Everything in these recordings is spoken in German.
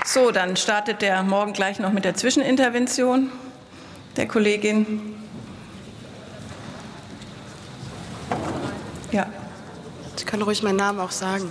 So, dann startet der morgen gleich noch mit der Zwischenintervention der Kollegin. Ja. Ich kann ruhig meinen Namen auch sagen.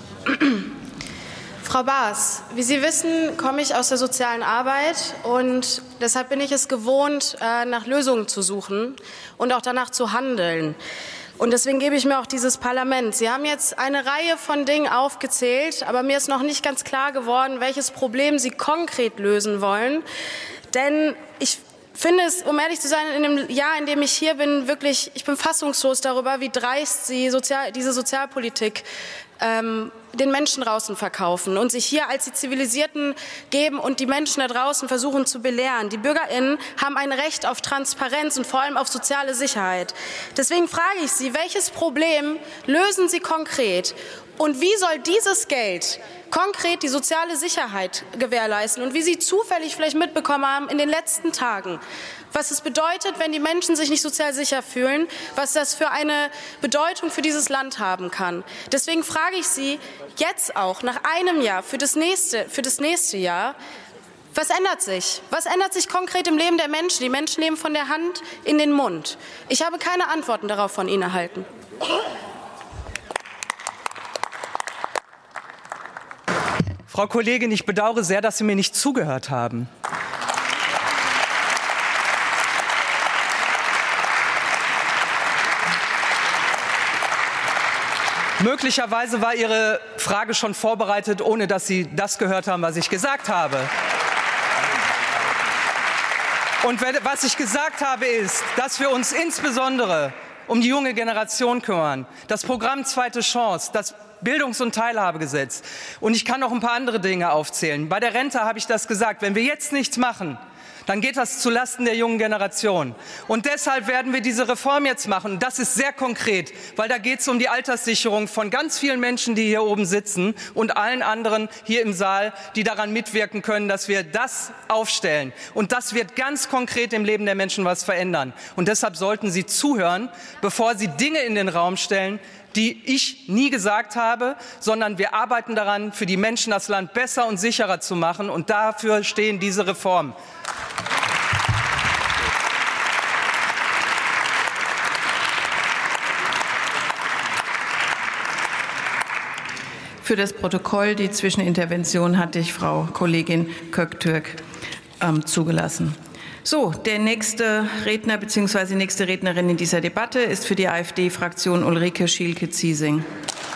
Frau Baas, wie Sie wissen, komme ich aus der sozialen Arbeit und deshalb bin ich es gewohnt, nach Lösungen zu suchen und auch danach zu handeln. Und deswegen gebe ich mir auch dieses Parlament. Sie haben jetzt eine Reihe von Dingen aufgezählt, aber mir ist noch nicht ganz klar geworden, welches Problem Sie konkret lösen wollen. Denn ich finde es, um ehrlich zu sein, in dem Jahr, in dem ich hier bin, wirklich, ich bin fassungslos darüber, wie dreist Sie diese Sozialpolitik den Menschen draußen verkaufen und sich hier als die Zivilisierten geben und die Menschen da draußen versuchen zu belehren. Die BürgerInnen haben ein Recht auf Transparenz und vor allem auf soziale Sicherheit. Deswegen frage ich Sie, welches Problem lösen Sie konkret? Und wie soll dieses Geld konkret die soziale Sicherheit gewährleisten? Und wie Sie zufällig vielleicht mitbekommen haben in den letzten Tagen, was es bedeutet, wenn die Menschen sich nicht sozial sicher fühlen, was das für eine Bedeutung für dieses Land haben kann. Deswegen frage ich Sie jetzt auch nach einem Jahr für das nächste Jahr, was ändert sich? Was ändert sich konkret im Leben der Menschen? Die Menschen leben von der Hand in den Mund. Ich habe keine Antworten darauf von Ihnen erhalten. Frau Kollegin, ich bedauere sehr, dass Sie mir nicht zugehört haben. Möglicherweise war Ihre Frage schon vorbereitet, ohne dass Sie das gehört haben, was ich gesagt habe. Und was ich gesagt habe, ist, dass wir uns insbesondere um die junge Generation kümmern. Das Programm Zweite Chance, das Bildungs- und Teilhabegesetz. Und ich kann noch ein paar andere Dinge aufzählen. Bei der Rente habe ich das gesagt. Wenn wir jetzt nichts machen, dann geht das zulasten der jungen Generation. Und deshalb werden wir diese Reform jetzt machen. Das ist sehr konkret, weil da geht es um die Alterssicherung von ganz vielen Menschen, die hier oben sitzen und allen anderen hier im Saal, die daran mitwirken können, dass wir das aufstellen. Und das wird ganz konkret im Leben der Menschen was verändern. Und deshalb sollten Sie zuhören, bevor Sie Dinge in den Raum stellen, die ich nie gesagt habe, sondern wir arbeiten daran, für die Menschen das Land besser und sicherer zu machen. Und dafür stehen diese Reformen. Für das Protokoll, die Zwischenintervention hatte ich Frau Kollegin Köktürk zugelassen. So, der nächste Redner bzw. die nächste Rednerin in dieser Debatte ist für die AfD-Fraktion Ulrike Schielke-Ziesing.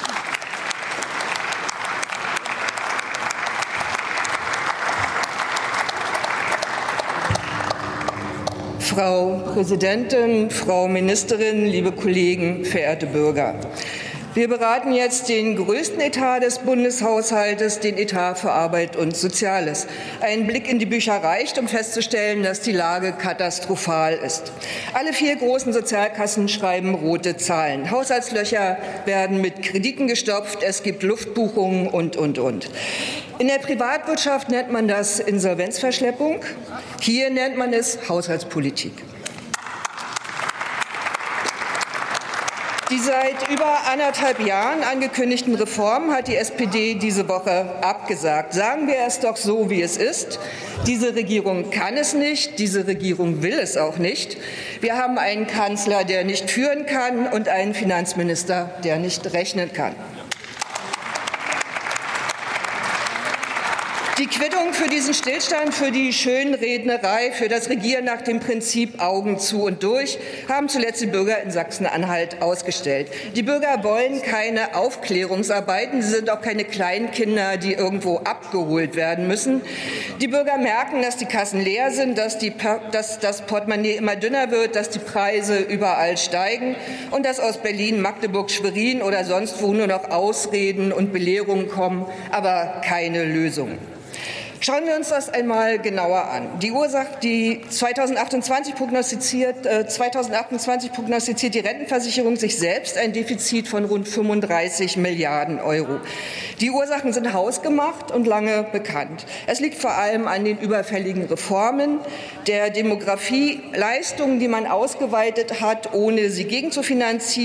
Frau Präsidentin, Frau Ministerin, liebe Kollegen, verehrte Bürger! Wir beraten jetzt den größten Etat des Bundeshaushaltes, den Etat für Arbeit und Soziales. Ein Blick in die Bücher reicht, um festzustellen, dass die Lage katastrophal ist. Alle 4 großen Sozialkassen schreiben rote Zahlen. Haushaltslöcher werden mit Krediten gestopft, es gibt Luftbuchungen und. In der Privatwirtschaft nennt man das Insolvenzverschleppung. Hier nennt man es Haushaltspolitik. Die seit über 1,5 Jahren angekündigten Reformen hat die SPD diese Woche abgesagt. Sagen wir es doch so, wie es ist. Diese Regierung kann es nicht, diese Regierung will es auch nicht. Wir haben einen Kanzler, der nicht führen kann, und einen Finanzminister, der nicht rechnen kann. Die Quittung für diesen Stillstand, für die Schönrednerei, für das Regieren nach dem Prinzip Augen zu und durch, haben zuletzt die Bürger in Sachsen-Anhalt ausgestellt. Die Bürger wollen keine Aufklärungsarbeiten. Sie sind auch keine Kleinkinder, die irgendwo abgeholt werden müssen. Die Bürger merken, dass die Kassen leer sind, dass das Portemonnaie immer dünner wird, dass die Preise überall steigen und dass aus Berlin, Magdeburg, Schwerin oder sonst wo nur noch Ausreden und Belehrungen kommen, aber keine Lösungen. Schauen wir uns das einmal genauer an. Die 2028 prognostiziert die Rentenversicherung sich selbst ein Defizit von rund 35 Milliarden €. Die Ursachen sind hausgemacht und lange bekannt. Es liegt vor allem an den überfälligen Reformen, der Demografieleistungen, die man ausgeweitet hat, ohne sie gegenzufinanzieren.